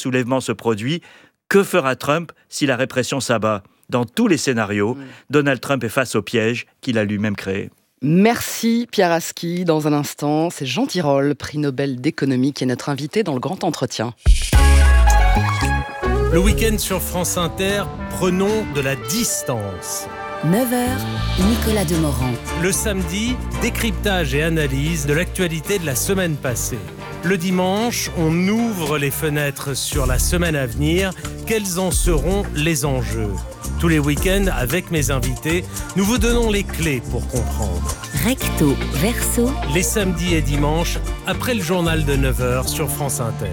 soulèvement se produit, que fera Trump si la répression s'abat ? Dans tous les scénarios, Donald Trump est face au piège qu'il a lui-même créé. Merci Pierre Aski. Dans un instant, c'est Jean Tirole, prix Nobel d'économie, qui est notre invité dans le grand entretien. Le week-end sur France Inter, prenons de la distance. 9h, Nicolas Demorand. Le samedi, décryptage et analyse de l'actualité de la semaine passée. Le dimanche, on ouvre les fenêtres sur la semaine à venir. Quels en seront les enjeux ? Tous les week-ends, avec mes invités, nous vous donnons les clés pour comprendre. Recto, verso. Les samedis et dimanches, après le journal de 9h sur France Inter.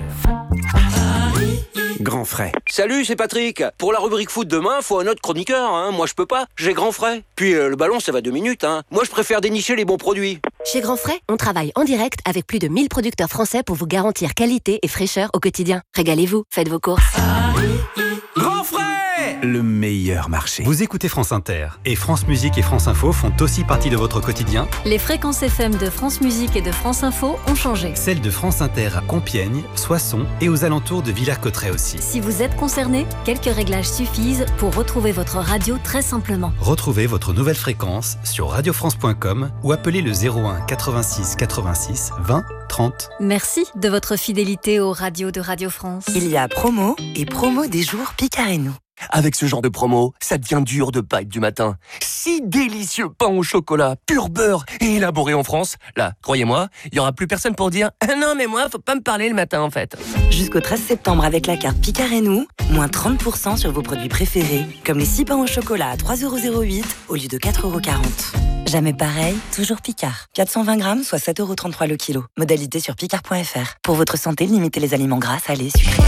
Grand frais. Salut, c'est Patrick. Pour la rubrique foot demain, faut un autre chroniqueur. Moi, je peux pas. J'ai grand frais. Puis le ballon, ça va 2 minutes. Moi, je préfère dénicher les bons produits. Chez Grand Frais, on travaille en direct avec plus de 1000 producteurs français pour vous garantir qualité et fraîcheur au quotidien. Régalez-vous, faites vos courses. Grand frais! Le meilleur marché. Vous écoutez France Inter et France Musique et France Info font aussi partie de votre quotidien. Les fréquences FM de France Musique et de France Info ont changé. Celles de France Inter à Compiègne, Soissons et aux alentours de Villers-Cotterêts aussi. Si vous êtes concerné, quelques réglages suffisent pour retrouver votre radio très simplement. Retrouvez votre nouvelle fréquence sur radiofrance.com ou appelez le 01 86 86 20 30. Merci de votre fidélité aux radios de Radio France. Il y a promo et promo des jours Picard et nous. Avec ce genre de promo, ça devient dur de pas être du matin. Si délicieux pain au chocolat, pur beurre et élaboré en France. Là, croyez-moi, il y aura plus personne pour dire « Non mais moi, faut pas me parler le matin en fait ». Jusqu'au 13 septembre avec la carte Picard et nous, moins 30% sur vos produits préférés, comme les 6 pains au chocolat à 3,08€ au lieu de 4,40€. Jamais pareil, toujours Picard. 420 grammes, soit 7,33€ le kilo. Modalité sur picard.fr. Pour votre santé, limitez les aliments gras, salés, sucrés.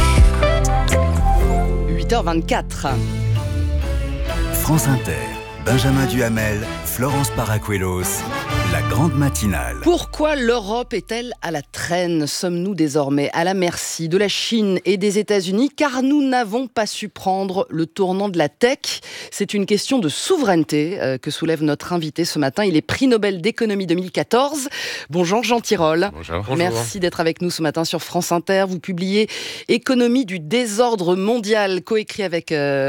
8h24. France Inter, Benjamin Duhamel, Florence Paracuelos, la grande matinale. Pourquoi l'Europe est-elle à la traîne ? Sommes-nous désormais à la merci de la Chine et des États-Unis car nous n'avons pas su prendre le tournant de la tech ? C'est une question de souveraineté que soulève notre invité ce matin. Il est prix Nobel d'économie 2014. Bonjour Jean Tirole. Bonjour. Merci d'être avec nous ce matin sur France Inter. Vous publiez Économie du désordre mondial, coécrit avec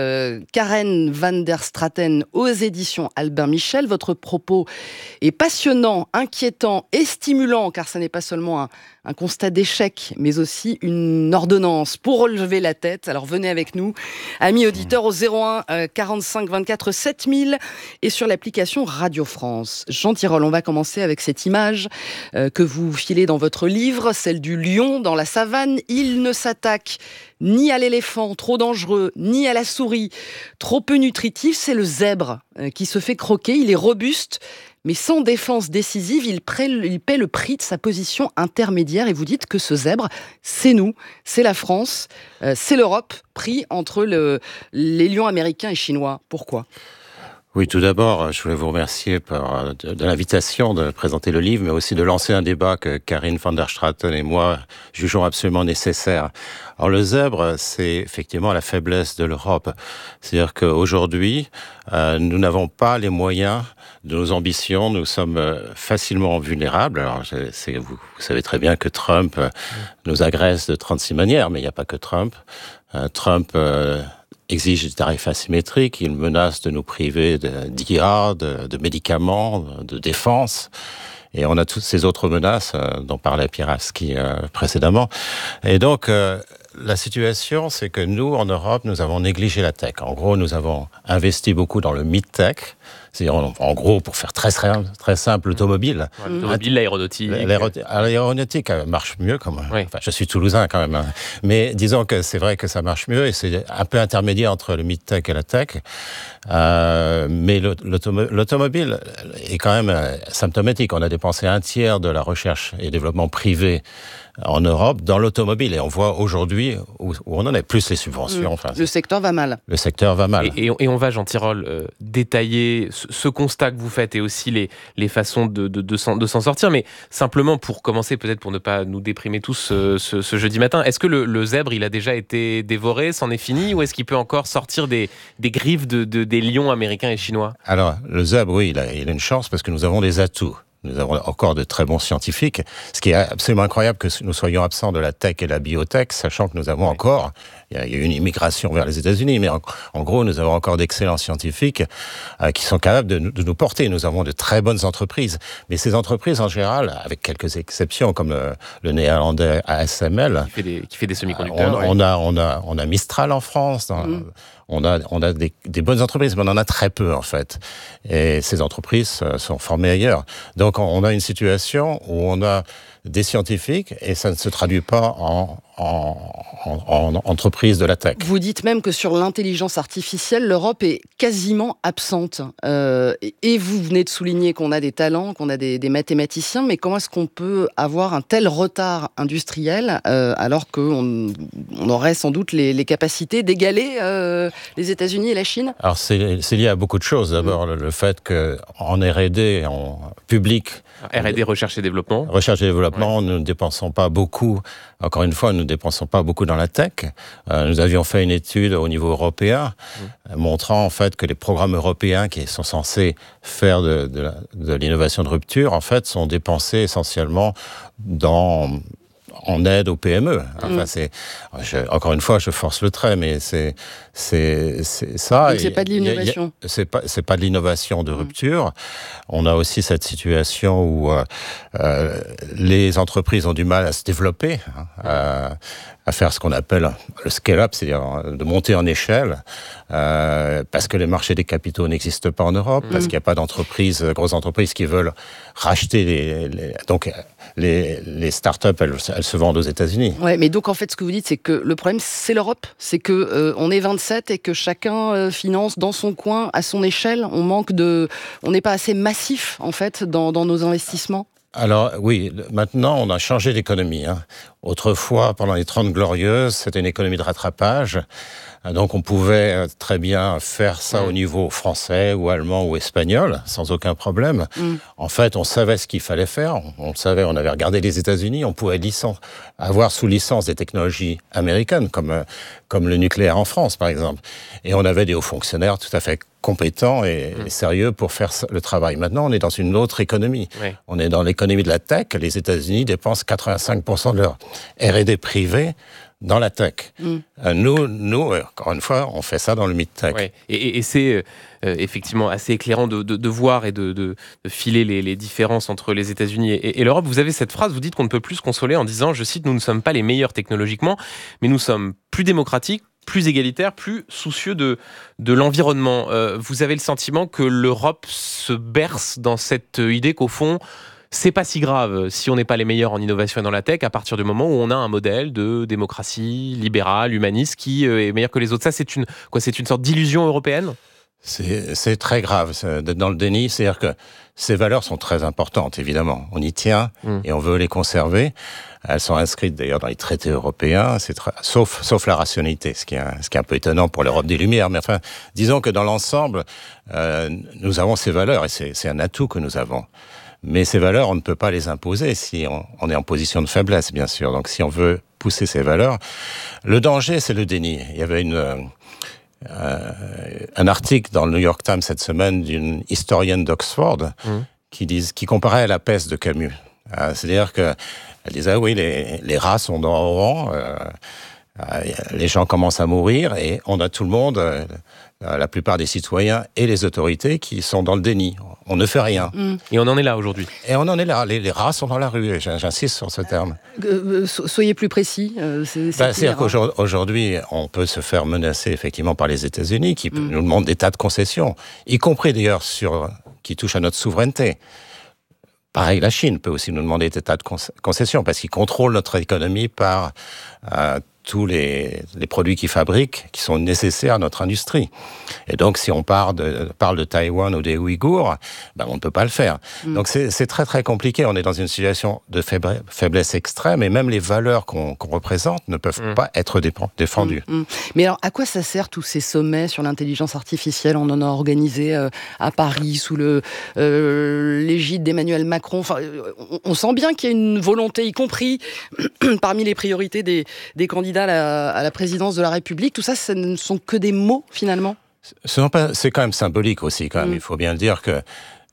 Karen van der Straten aux éditions Albin Michel. Votre propos est passionnant, inquiétant et stimulant, car ce n'est pas seulement un constat d'échec, mais aussi une ordonnance pour relever la tête. Alors venez avec nous, amis auditeurs, au 01 45 24 7000 et sur l'application Radio France. Jean Tirole, on va commencer avec cette image que vous filez dans votre livre, celle du lion dans la savane. Il ne s'attaque ni à l'éléphant, trop dangereux, ni à la souris, trop peu nutritif. C'est le zèbre qui se fait croquer. Il est robuste, mais sans défense décisive, il paie le prix de sa position intermédiaire. Et vous dites que ce zèbre, c'est nous, c'est la France, c'est l'Europe, pris entre les lions américains et chinois. Pourquoi ? Oui, tout d'abord, je voulais vous remercier de l'invitation de présenter le livre, mais aussi de lancer un débat que Karine van der Straten et moi jugeons absolument nécessaire. Alors, le zèbre, c'est effectivement la faiblesse de l'Europe. C'est-à-dire qu'aujourd'hui, nous n'avons pas les moyens de nos ambitions. Nous sommes facilement vulnérables. Alors, vous savez très bien que Trump nous agresse de 36 manières, mais il n'y a pas que Trump. Trump exige des tarifs asymétriques, il menace de nous priver d'IA, de médicaments, de défense. Et on a toutes ces autres menaces dont parlait Pierre Aski précédemment. Et donc, la situation, c'est que nous, en Europe, nous avons négligé la tech. En gros, nous avons investi beaucoup dans le mid-tech. C'est-à-dire, en gros, pour faire très simple, l'automobile. L'automobile, l'aéronautique. L'aéronautique marche mieux, quand même. Oui. Enfin, je suis toulousain, quand même. Mais disons que c'est vrai que ça marche mieux et c'est un peu intermédiaire entre le mid-tech et la tech. Mais l'automobile est quand même symptomatique. On a dépensé 1/3 de la recherche et développement privé en Europe dans l'automobile. Et on voit aujourd'hui où on en est, plus les subventions. Enfin, le secteur va mal. Le secteur va mal. Et on va, Jean Tirole, détailler ce constat que vous faites et aussi les façons de s'en sortir. Mais simplement pour commencer, peut-être pour ne pas nous déprimer tous ce jeudi matin, est-ce que le zèbre, il a déjà été dévoré, c'en est fini, ou est-ce qu'il peut encore sortir des griffes des lions américains et chinois ? Alors, le zèbre, oui, il a une chance parce que nous avons des atouts. Nous avons encore de très bons scientifiques. Ce qui est absolument incroyable que nous soyons absents de la tech et de la biotech, sachant que nous avons encore, il y a eu une immigration vers les États-Unis, mais en gros, nous avons encore d'excellents scientifiques qui sont capables de nous porter. Nous avons de très bonnes entreprises. Mais ces entreprises, en général, avec quelques exceptions, comme le néerlandais ASML, qui fait des semi-conducteurs. On a Mistral en France. On a des bonnes entreprises, mais on en a très peu, en fait. Et ces entreprises sont formées ailleurs. Donc, on a une situation où on a des scientifiques et ça ne se traduit pas en entreprise de la tech. Vous dites même que sur l'intelligence artificielle, l'Europe est quasiment absente. Et vous venez de souligner qu'on a des talents, qu'on a des mathématiciens, mais comment est-ce qu'on peut avoir un tel retard industriel alors qu'on aurait sans doute les capacités d'égaler les États-Unis et la Chine ? Alors c'est lié à beaucoup de choses. D'abord le fait qu'en R&D, en public... R&D, recherche et développement. Recherche et développement, nous ne dépensons pas beaucoup. Encore une fois, nous ne dépensons pas beaucoup dans la tech. Nous avions fait une étude au niveau européen montrant en fait que les programmes européens qui sont censés faire de l'innovation de rupture, en fait, sont dépensés essentiellement en aide aux PME. Enfin, encore une fois, je force le trait, mais c'est ça. Donc c'est pas de l'innovation. C'est pas de l'innovation de rupture. On a aussi cette situation où les entreprises ont du mal à se développer, à faire ce qu'on appelle le scale-up, c'est-à-dire de monter en échelle, parce que les marchés des capitaux n'existent pas en Europe, parce qu'il n'y a pas grosses entreprises qui veulent racheter donc les startups, elles se vendent aux États-Unis. Ouais, mais donc en fait, ce que vous dites, c'est que le problème, c'est l'Europe, c'est que on est 27 et que chacun finance dans son coin, à son échelle. On n'est pas assez massif en fait dans nos investissements. Alors oui, maintenant on a changé d'économie. Autrefois, pendant les 30 Glorieuses, c'était une économie de rattrapage. Donc on pouvait très bien faire ça au niveau français ou allemand ou espagnol, sans aucun problème. En fait, on savait ce qu'il fallait faire. On avait regardé les États-Unis, on pouvait avoir sous licence des technologies américaines, comme le nucléaire en France, par exemple. Et on avait des hauts fonctionnaires tout à fait compétents et sérieux pour faire le travail. Maintenant, on est dans une autre économie. Oui. On est dans l'économie de la tech. Les États-Unis dépensent 85% de leur R&D privé dans la tech. Nous, encore une fois, on fait ça dans le mid-tech. Ouais. Et c'est effectivement assez éclairant de voir et de filer les différences entre les États-Unis et l'Europe. Vous avez cette phrase, vous dites qu'on ne peut plus se consoler en disant, je cite, « Nous ne sommes pas les meilleurs technologiquement, mais nous sommes plus démocratiques, plus égalitaires, plus soucieux de l'environnement ». Vous avez le sentiment que l'Europe se berce dans cette idée qu'au fond, c'est pas si grave si on n'est pas les meilleurs en innovation et dans la tech à partir du moment où on a un modèle de démocratie libérale, humaniste qui est meilleur que les autres. Ça, c'est une sorte d'illusion européenne ? C'est très grave d'être dans le déni. C'est-à-dire que ces valeurs sont très importantes, évidemment. On y tient et on veut les conserver. Elles sont inscrites d'ailleurs dans les traités européens, sauf la rationalité, ce qui est un peu étonnant pour l'Europe des Lumières. Mais enfin, disons que dans l'ensemble, nous avons ces valeurs et c'est un atout que nous avons. Mais ces valeurs, on ne peut pas les imposer si on est en position de faiblesse, bien sûr. Donc si on veut pousser ces valeurs, le danger, c'est le déni. Il y avait un article dans le New York Times cette semaine d'une historienne d'Oxford qui comparait à la peste de Camus. C'est-à-dire qu'elle disait, oui, les rats sont dans le rang, les gens commencent à mourir et on a tout le monde, la plupart des citoyens et les autorités qui sont dans le déni. On ne fait rien. Et on en est là aujourd'hui. Et on en est là. Les rats sont dans la rue. J'insiste sur ce terme. Soyez plus précis. C'est-à-dire qu'aujourd'hui, on peut se faire menacer effectivement par les États-Unis qui nous demandent des tas de concessions, y compris d'ailleurs qui touchent à notre souveraineté. Pareil, la Chine peut aussi nous demander des tas de concessions parce qu'ils contrôlent notre économie par tous les produits qu'ils fabriquent, qui sont nécessaires à notre industrie. Et donc, si on parle de Taïwan ou des Ouïghours, on ne peut pas le faire. Donc, c'est très, très compliqué. On est dans une situation de faiblesse extrême et même les valeurs qu'on représente ne peuvent pas être défendues. Mais alors, à quoi ça sert tous ces sommets sur l'intelligence artificielle ? On en a organisé à Paris sous l'égide d'Emmanuel Macron. Enfin, on sent bien qu'il y a une volonté, y compris parmi les priorités des candidats à la présidence de la République. Tout ça, ce ne sont que des mots, finalement ? C'est quand même symbolique aussi, quand même. Il faut bien le dire que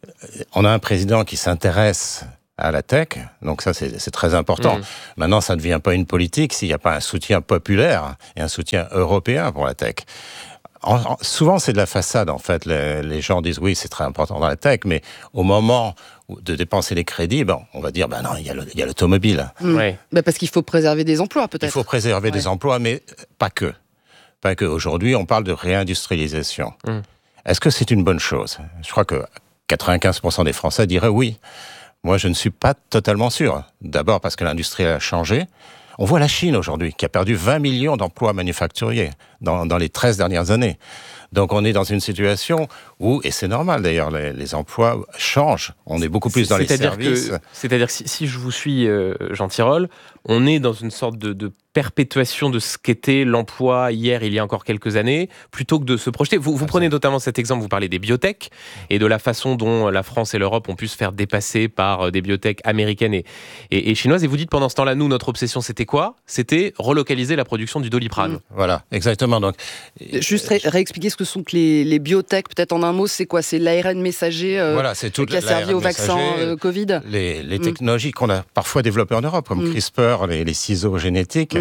on a un président qui s'intéresse à la tech, donc ça c'est très important. Maintenant, ça ne devient pas une politique s'il n'y a pas un soutien populaire et un soutien européen pour la tech. Souvent, c'est de la façade, en fait. Les gens disent, oui, c'est très important dans la tech, mais au moment de dépenser les crédits, on va dire, non, il y a l'automobile. Ouais. Parce qu'il faut préserver des emplois, peut-être. Il faut préserver des emplois, mais pas que. Pas que. Aujourd'hui, on parle de réindustrialisation. Est-ce que c'est une bonne chose ? Je crois que 95% des Français diraient oui. Moi, je ne suis pas totalement sûr. D'abord parce que l'industrie a changé. On voit la Chine aujourd'hui, qui a perdu 20 millions d'emplois manufacturiers dans les 13 dernières années. Donc on est dans une situation où, et c'est normal d'ailleurs, les emplois changent. On est beaucoup plus dans les services. C'est-à-dire que si je vous suis, Jean Tirole, on est dans une sorte de perpétuation de ce qu'était l'emploi hier, il y a encore quelques années, plutôt que de se projeter. Vous prenez notamment cet exemple, vous parlez des biotech et de la façon dont la France et l'Europe ont pu se faire dépasser par des biotech américaines et chinoises. Et vous dites pendant ce temps-là, nous, notre obsession, c'était quoi ? C'était relocaliser la production du Doliprane. Voilà, exactement. Donc, juste réexpliquer ce que sont que les biotech, peut-être en un mot, c'est quoi ? C'est l'ARN messager voilà, c'est tout qui a servi au vaccin Covid. Les technologies qu'on a parfois développées en Europe, comme CRISPR, les ciseaux génétiques,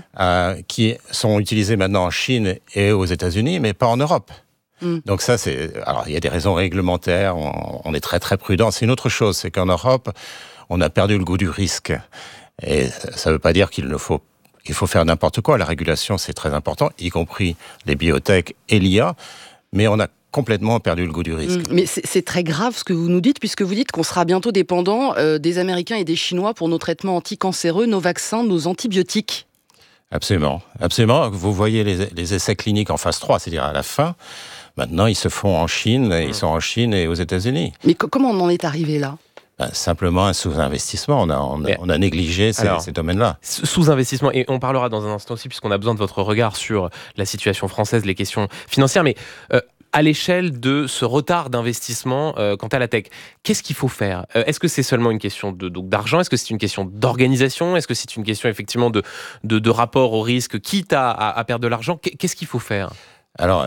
qui sont utilisés maintenant en Chine et aux États-Unis, mais pas en Europe. Donc ça, alors il y a des raisons réglementaires, on est très très prudent. C'est une autre chose, c'est qu'en Europe, on a perdu le goût du risque. Et ça ne veut pas dire qu'il faut faire n'importe quoi. La régulation, c'est très important, y compris les biotech et l'IA, mais on a complètement perdu le goût du risque. Mais c'est très grave ce que vous nous dites, puisque vous dites qu'on sera bientôt dépendant des Américains et des Chinois pour nos traitements anticancéreux, nos vaccins, nos antibiotiques. Absolument, absolument. Vous voyez les essais cliniques en phase 3, c'est-à-dire à la fin. Maintenant, ils se font en Chine, ils sont en Chine et aux États-Unis. Mais comment on en est arrivé là ? Simplement un sous-investissement. On a négligé ces domaines-là. Sous-investissement, et on parlera dans un instant aussi, puisqu'on a besoin de votre regard sur la situation française, les questions financières, mais à l'échelle de ce retard d'investissement quant à la tech, qu'est-ce qu'il faut faire ? Est-ce que c'est seulement une question d'argent ? Est-ce que c'est une question d'organisation ? Est-ce que c'est une question effectivement de rapport au risque, quitte à perdre de l'argent ? Qu'est-ce qu'il faut faire ? Alors,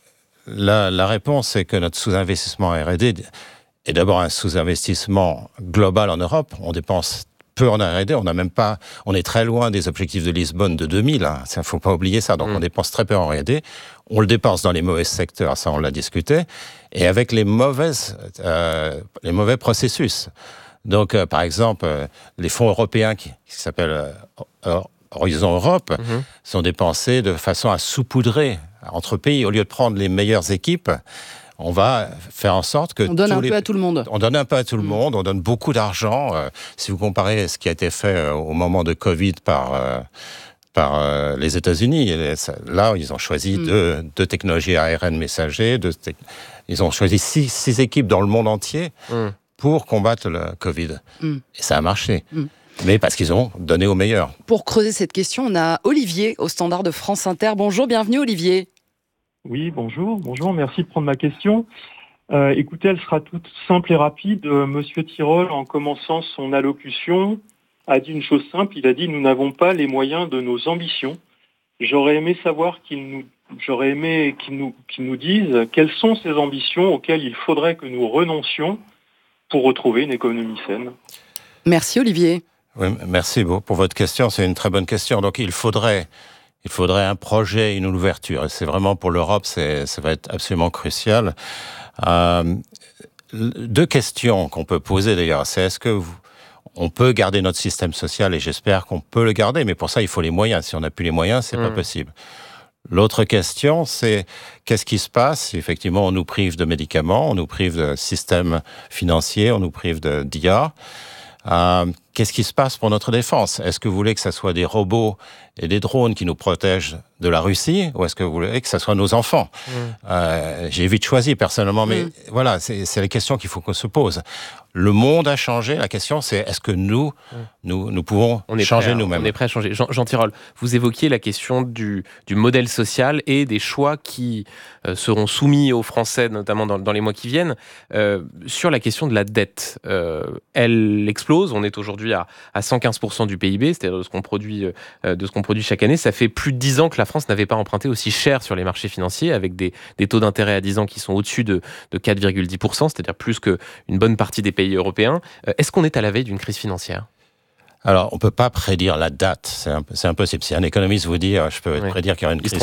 la réponse, c'est que notre sous-investissement R&D est d'abord un sous-investissement global en Europe. On dépense peu en R&D, on est très loin des objectifs de Lisbonne de 2000. Il ne faut pas oublier ça. Donc on dépense très peu en R&D. On le dépense dans les mauvais secteurs, ça on l'a discuté, et avec les mauvais processus. Donc par exemple, les fonds européens qui s'appellent Horizon Europe sont dépensés de façon à saupoudrer entre pays. Au lieu de prendre les meilleures équipes, on va faire en sorte que... On donne un peu à tout le monde. On donne un peu à tout le monde, on donne beaucoup d'argent. Si vous comparez ce qui a été fait au moment de Covid par les États-Unis, là, ils ont choisi deux technologies ARN messager, ils ont choisi six équipes dans le monde entier pour combattre le Covid. Et ça a marché. Mais parce qu'ils ont donné au meilleur. Pour creuser cette question, on a Olivier au standard de France Inter. Bonjour, bienvenue Olivier. Oui, bonjour, merci de prendre ma question. Écoutez, elle sera toute simple et rapide. Monsieur Tirole, en commençant son allocution, a dit une chose simple, il a dit « Nous n'avons pas les moyens de nos ambitions ». J'aurais aimé savoir qu'il nous dise quelles sont ces ambitions auxquelles il faudrait que nous renoncions pour retrouver une économie saine. Merci Olivier. Oui, merci pour votre question, c'est une très bonne question. Donc il faudrait un projet, une ouverture. Et c'est vraiment pour l'Europe, ça va être absolument crucial. Deux questions qu'on peut poser d'ailleurs, c'est est-ce que on peut garder notre système social, et j'espère qu'on peut le garder, mais pour ça il faut les moyens. Si on n'a plus les moyens, c'est pas possible. L'autre question, c'est qu'est-ce qui se passe si effectivement on nous prive de médicaments, on nous prive de systèmes financiers, on nous prive d'IA. Qu'est-ce qui se passe pour notre défense ? Est-ce que vous voulez que ce soit des robots et des drones qui nous protègent de la Russie, ou est-ce que vous voulez que ce soit nos enfants ? J'ai vite choisi personnellement, mais voilà, c'est les questions qu'il faut qu'on se pose. le monde a changé. La question, c'est est-ce que nous pouvons changer nous-mêmes? On est prêt à changer. Jean Tirole, vous évoquiez la question du modèle social et des choix qui seront soumis aux Français, notamment dans les mois qui viennent. Sur la question de la dette, elle explose. On est aujourd'hui à 115% du PIB, c'est-à-dire de ce qu'on produit chaque année. Ça fait plus de 10 ans que la France n'avait pas emprunté aussi cher sur les marchés financiers, avec des taux d'intérêt à 10 ans qui sont au-dessus de 4,10%, c'est-à-dire plus qu'une bonne partie des pays européens. Est-ce qu'on est à la veille d'une crise financière ? Alors, on ne peut pas prédire la date, c'est impossible. Si un économiste vous dit je peux prédire qu'il y aura une crise